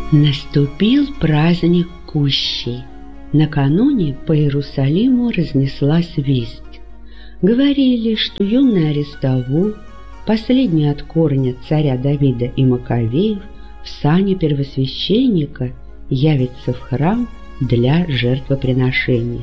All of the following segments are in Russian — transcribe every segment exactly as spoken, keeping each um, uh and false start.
Наступил праздник Кущей. Накануне по Иерусалиму разнеслась весть. Говорили, что юный Аристовул, последний от корня царя Давида и Маковеев, в сане первосвященника явится в храм для жертвоприношений.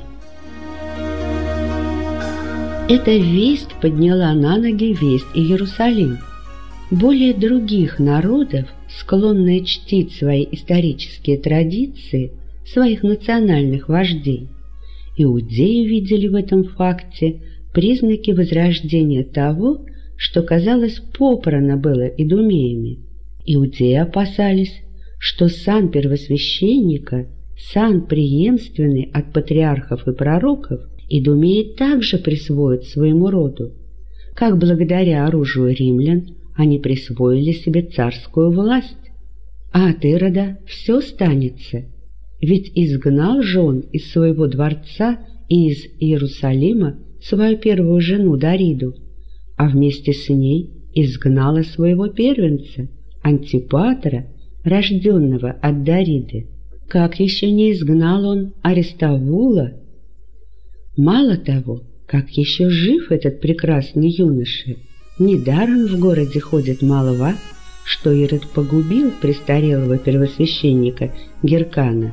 Эта весть подняла на ноги весь Иерусалим. Более других народов, склонные чтить свои исторические традиции, своих национальных вождей, иудеи видели в этом факте признаки возрождения того, что, казалось, попрано было идумеями. Иудеи опасались, что сан первосвященника, сан преемственный от патриархов и пророков, идумеи также присвоят своему роду, как благодаря оружию римлян они присвоили себе царскую власть. А от Ирода все станется, ведь изгнал же он из своего дворца и из Иерусалима свою первую жену Дариду, а вместе с ней изгнала своего первенца Антипатра, рожденного от Дариды. Как еще не изгнал он Аристовула? Мало того, как еще жив этот прекрасный юноша, недаром в городе ходит молва, что Ирод погубил престарелого первосвященника Геркана.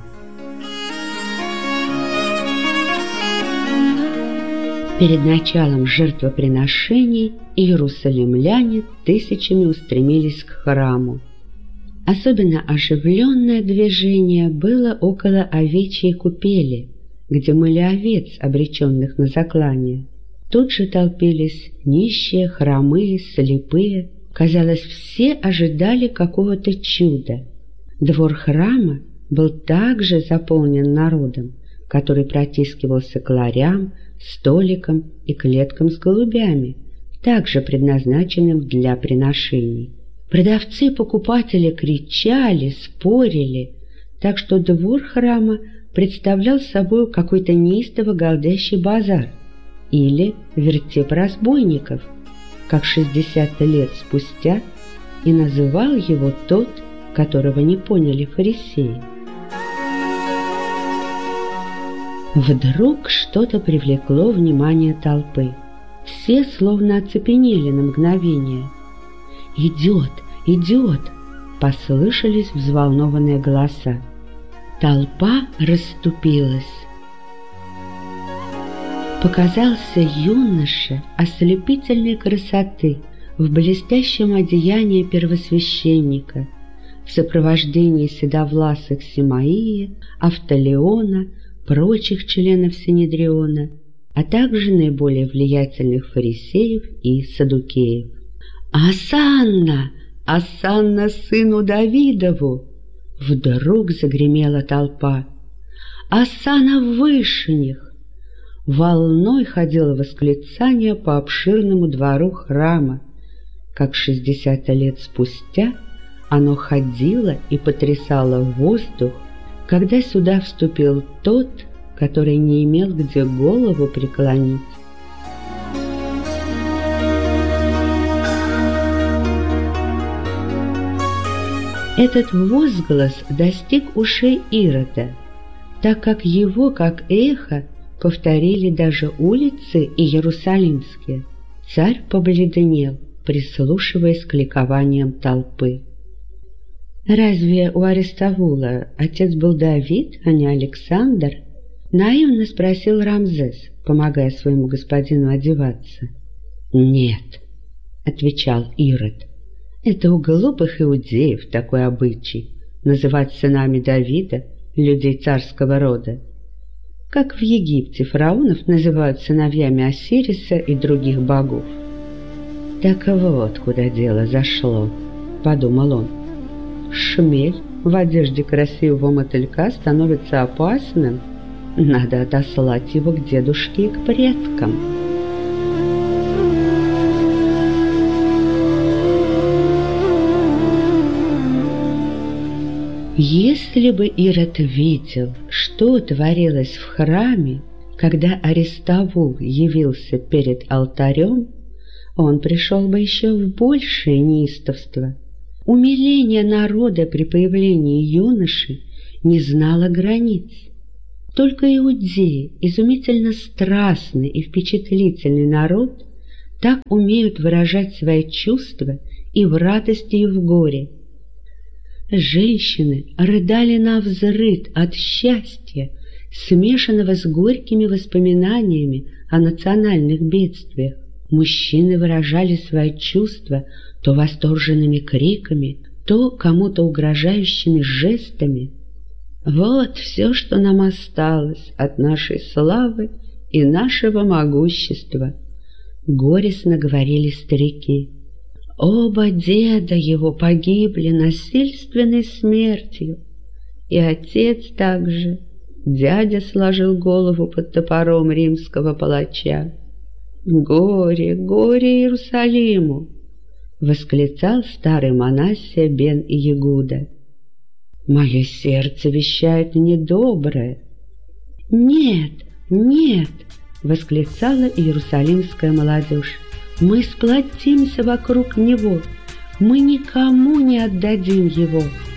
Перед началом жертвоприношений иерусалимляне тысячами устремились к храму. Особенно оживленное движение было около овечьей купели, где мыли овец, обреченных на заклание. Тут же толпились нищие, хромые, слепые. Казалось, все ожидали какого-то чуда. Двор храма был также заполнен народом, который протискивался к ларям, столикам и клеткам с голубями, также предназначенным для приношений. Продавцы и покупатели кричали, спорили, так что двор храма представлял собой какой-то неистово галдящий базар или вертеп разбойников, как шестьдесят лет спустя и называл его тот, которого не поняли фарисеи. Вдруг что-то привлекло внимание толпы. Все словно оцепенели на мгновение. «Идет! Идет!» — послышались взволнованные голоса. Толпа расступилась. Показался юноша ослепительной красоты в блестящем одеянии первосвященника, в сопровождении седовласых Семаия, Автолеона, прочих членов Синедриона, а также наиболее влиятельных фарисеев и саддукеев. «Осанна! Осанна сыну Давидову!» Вдруг загремела толпа. «Осанна вышних!» Волной ходило восклицание по обширному двору храма, как шестьдесят лет спустя оно ходило и потрясало воздух, когда сюда вступил тот, который не имел где голову преклонить. Этот возглас достиг ушей Ирода, так как его, как эхо, повторили даже улицы иерусалимские. Царь побледнел, прислушиваясь к ликованиям толпы. «Разве у Аристовула отец был Давид, а не Александр?» — наивно спросил Рамзес, помогая своему господину одеваться. «Нет», — отвечал Ирод, — «это у глупых иудеев такой обычай — называть сынами Давида людей царского рода, как в Египте фараонов называют сыновьями Осириса и других богов». «Так вот, куда дело зашло», — подумал он. «Шмель в одежде красивого мотылька становится опасным. Надо отослать его к дедушке и к предкам». Если бы Ирод видел, что творилось в храме, когда Аристовул явился перед алтарем, он пришел бы еще в большее неистовство. Умиление народа при появлении юноши не знало границ. Только иудеи, изумительно страстный и впечатлительный народ, так умеют выражать свои чувства и в радости, и в горе. Женщины рыдали навзрыд от счастья, смешанного с горькими воспоминаниями о национальных бедствиях. Мужчины выражали свои чувства то восторженными криками, то кому-то угрожающими жестами. Вот все, что нам осталось от нашей славы и нашего могущества, горестно говорили старики. Оба деда его погибли насильственной смертью, и отец также. Дядя сложил голову под топором римского палача. «Горе, горе Иерусалиму!» — восклицал старый Манассия бен Иегуда. «Мое сердце вещает недоброе». «Нет, нет!» — восклицала иерусалимская молодежь. «Мы сплотимся вокруг него, мы никому не отдадим его».